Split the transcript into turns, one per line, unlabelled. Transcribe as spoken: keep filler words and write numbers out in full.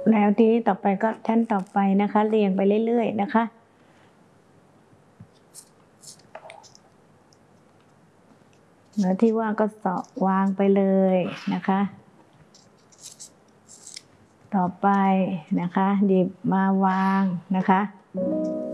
แล้วทีนี้ต่อไปก็ชั้นต่อไปนะคะเรียงไปเรื่อยๆนะคะเนื้อที่ว่างก็สอวางไปเลยนะคะต่อไปนะคะหยิบมาวางนะคะ